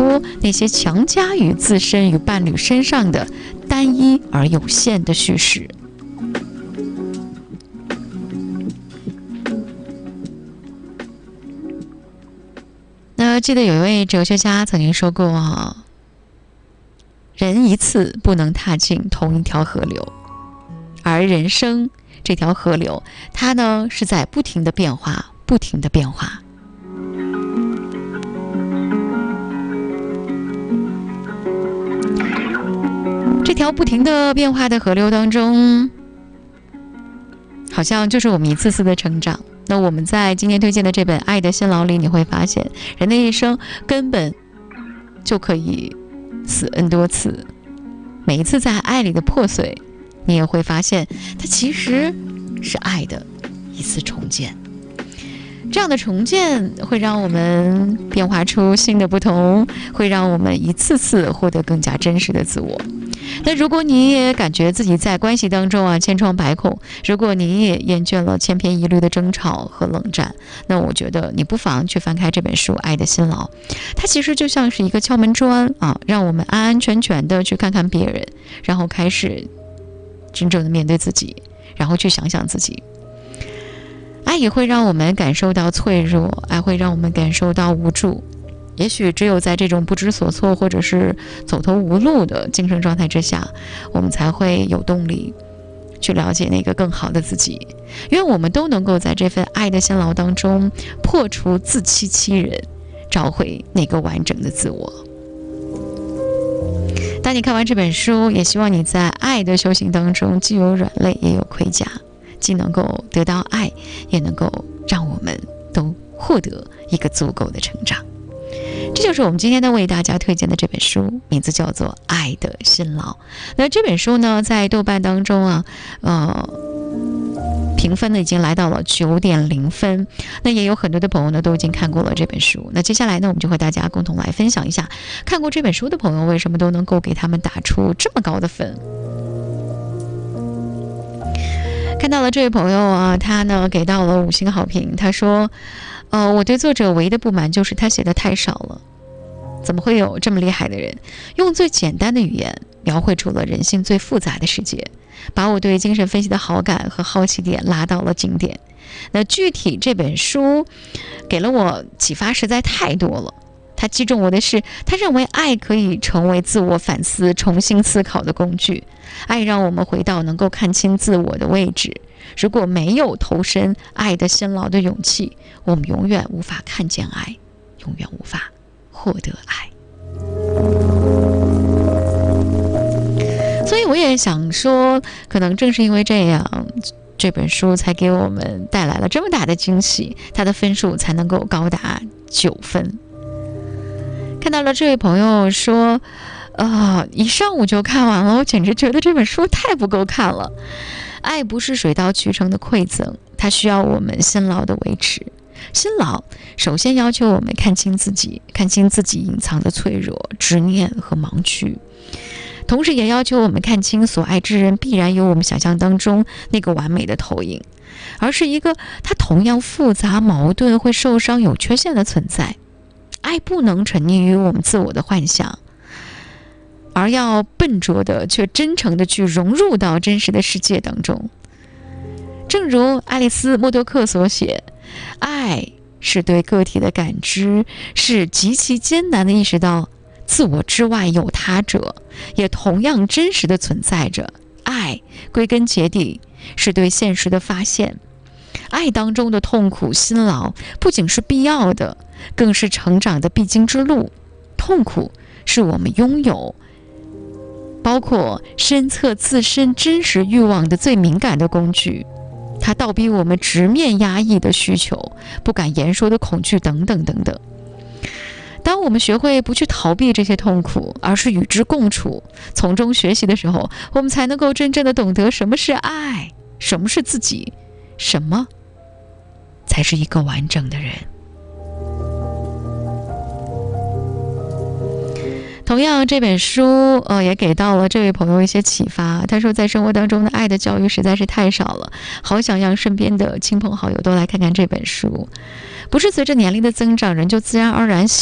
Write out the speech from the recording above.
脱那些强加于自身与伴侣身上的单一而有限的叙事。那记得有一位哲学家曾经说过，人一次不能踏进同一条河流，而人生这条河流，它呢是在不停的变化，不停的变化。这条不停的变化的河流当中，好像就是我们一次次的成长。那我们在今天推荐的这本《爱的辛劳》里，你会发现，人的一生根本就可以死 N 多次。每一次在爱里的破碎，你也会发现，它其实是爱的一次重建。这样的重建会让我们变化出新的不同，会让我们一次次获得更加真实的自我。那如果你也感觉自己在关系当中千疮百孔，如果你也厌倦了千篇一律的争吵和冷战，那我觉得你不妨去翻开这本书《爱的辛劳》，它其实就像是一个敲门砖让我们安安全全的去看看别人，然后开始真正的面对自己，然后去想想自己。爱也会让我们感受到脆弱，爱会让我们感受到无助。也许只有在这种不知所措或者是走投无路的精神状态之下，我们才会有动力去了解那个更好的自己。因为我们都能够在这份爱的辛劳当中破除自欺欺人，找回那个完整的自我。当你看完这本书，也希望你在爱的修行当中既有软肋也有盔甲，既能够得到爱，也能够让我们都获得一个足够的成长。这就是我们今天呢为大家推荐的这本书，名字叫做《爱的辛劳》。那这本书呢，在豆瓣当中评分呢已经来到了9.0分。那也有很多的朋友呢都已经看过了这本书。那接下来呢，我们就和大家共同来分享一下，看过这本书的朋友为什么都能够给他们打出这么高的分。看到了这位朋友他呢给到了5星好评。他说我对作者唯一的不满就是他写的太少了，怎么会有这么厉害的人用最简单的语言描绘出了人性最复杂的世界，把我对精神分析的好感和好奇点拉到了顶点。那具体这本书给了我启发实在太多了。他击中我的是，他认为爱可以成为自我反思、重新思考的工具。爱让我们回到能够看清自我的位置。如果没有投身爱的辛劳的勇气，我们永远无法看见爱，永远无法获得爱。所以我也想说，可能正是因为这样，这本书才给我们带来了这么大的惊喜，它的分数才能够高达9分。看到了这位朋友说一上午就看完了，我简直觉得这本书太不够看了。爱不是水到渠成的馈赠，它需要我们辛劳的维持。辛劳首先要求我们看清自己，看清自己隐藏的脆弱、执念和盲区，同时也要求我们看清所爱之人必然有我们想象当中那个完美的投影，而是一个它同样复杂、矛盾、会受伤、有缺陷的存在。爱不能沉溺于我们自我的幻想，而要笨拙的却真诚的去融入到真实的世界当中。正如爱丽丝·默多克所写，爱是对个体的感知，是极其艰难的意识到自我之外有他者，也同样真实的存在着。爱归根结底是对现实的发现。爱当中的痛苦、辛劳不仅是必要的，更是成长的必经之路。痛苦是我们拥有包括深测自身真实欲望的最敏感的工具，它倒逼我们直面压抑的需求、不敢言说的恐惧等等等等。当我们学会不去逃避这些痛苦，而是与之共处，从中学习的时候，我们才能够真正的懂得什么是爱，什么是自己，什么才是一个完整的人。同样，这本书也给到了这位朋友一些启发。他说，在生活当中的爱的教育实在是太少了，好想让身边的亲朋好友都来看看这本书。不是随着年龄的增长，人就自然而然